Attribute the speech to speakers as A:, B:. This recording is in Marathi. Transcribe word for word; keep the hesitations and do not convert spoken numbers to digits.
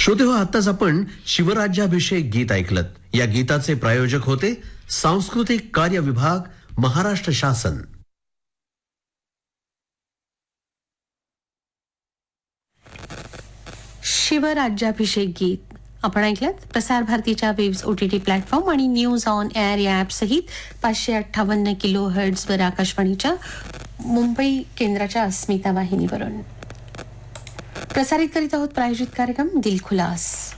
A: श्रोते हो, आत्ताच आपण शिवराज्याभिषेक गीत ऐकलत. या गीताचे प्रायोजक होते सांस्कृतिक कार्य विभाग, महाराष्ट्र शासन.
B: शिवराज्याभिषेक गीत आपण ऐकलत. प्रसार भारतीच्या वेव्स ओटीटी प्लॅटफॉर्म आणि न्यूज ऑन एअर या ऍप सहित पाचशे अठ्ठावन्न किलो हर्ट्झ वर आकाशवाणीच्या मुंबई केंद्राच्या अस्मिता वाहिनीवरून प्रसारित करीत आहोत. प्रायोजित कार्यक्रम दिल खुलास.